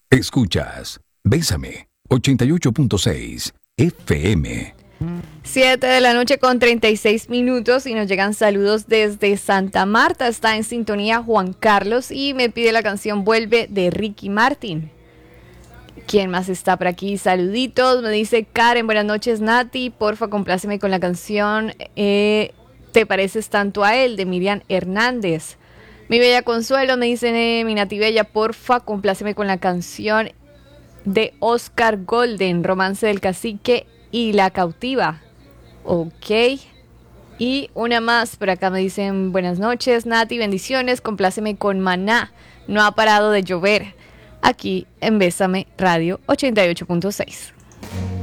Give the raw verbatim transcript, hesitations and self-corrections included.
Escuchas Bésame ochenta y ocho punto seis F M. siete de la noche con treinta y seis minutos y nos llegan saludos desde Santa Marta. Está en sintonía Juan Carlos y me pide la canción Vuelve de Ricky Martin. ¿Quién más está por aquí? Saluditos. Me dice Karen, buenas noches Nati. Porfa, compláceme con la canción eh, Te pareces tanto a él de Miriam Hernández. Mi bella Consuelo me dice eh, mi Nati Bella, porfa, compláceme con la canción de Oscar Golden, Romance del Cacique y la Cautiva. Ok. Y una más, por acá me dicen buenas noches Nati, bendiciones, compláceme con Maná, no ha parado de llover, aquí en Bésame Radio ochenta y ocho punto seis.